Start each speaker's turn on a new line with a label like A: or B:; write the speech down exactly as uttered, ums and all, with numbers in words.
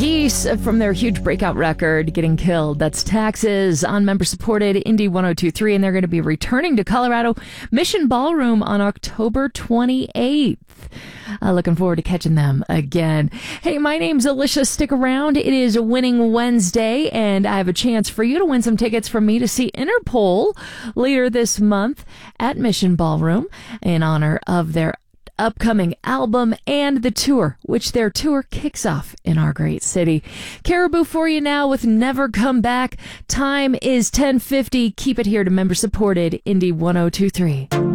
A: Geese from their huge breakout record, Getting Killed. That's Taxes on member-supported Indie one oh two point three, and they're going to be returning to Colorado Mission Ballroom on October twenty-eighth. Uh, looking forward to catching them again. Hey, my name's Alicia. Stick around. It is Winning Wednesday, and I have a chance for you to win some tickets from me to see Interpol later this month at Mission Ballroom in honor of their upcoming album and the tour, which their tour kicks off in our great city. Caribou for you now with Never Come Back. Time is ten fifty. Keep it here to member-supported Indie one oh two point three.